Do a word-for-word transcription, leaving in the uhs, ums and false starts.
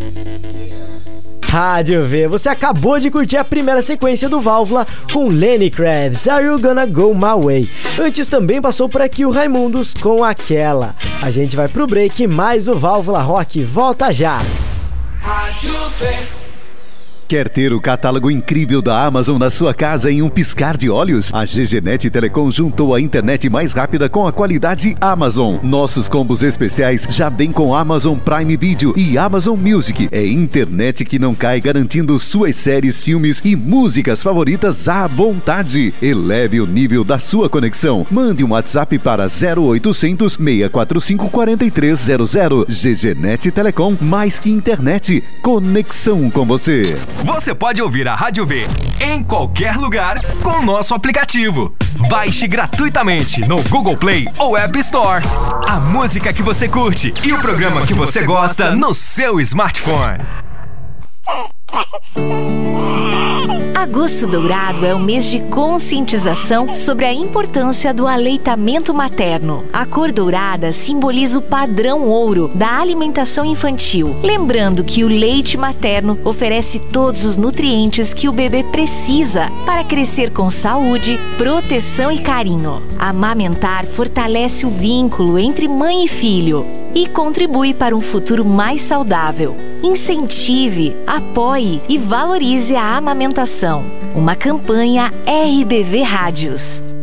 Rádio V, você acabou de curtir a primeira sequência do Válvula com Lenny Kravitz, Are You Gonna Go My Way? Antes também passou por aqui o Raimundos com Aquela. A gente vai pro break, mais o Válvula Rock volta já. Rádio V. Quer ter o catálogo incrível da Amazon na sua casa em um piscar de olhos? A GGNet Telecom juntou a internet mais rápida com a qualidade Amazon. Nossos combos especiais já vêm com Amazon Prime Video e Amazon Music. É internet que não cai, garantindo suas séries, filmes e músicas favoritas à vontade. Eleve o nível da sua conexão. Mande um WhatsApp para zero oitocentos, seis quatro cinco, quatro três zero zero. GGNet Telecom, mais que internet, conexão com você. Você pode ouvir a Rádio V em qualquer lugar com o nosso aplicativo. Baixe gratuitamente no Google Play ou App Store. A música que você curte e o programa que você gosta no seu smartphone. Agosto Dourado é o mês de conscientização sobre a importância do aleitamento materno. A cor dourada simboliza o padrão ouro da alimentação infantil, lembrando que o leite materno oferece todos os nutrientes que o bebê precisa para crescer com saúde, proteção e carinho. Amamentar fortalece o vínculo entre mãe e filho e contribui para um futuro mais saudável. Incentive, apoie e valorize a amamentação. Uma campanha R B V Rádios.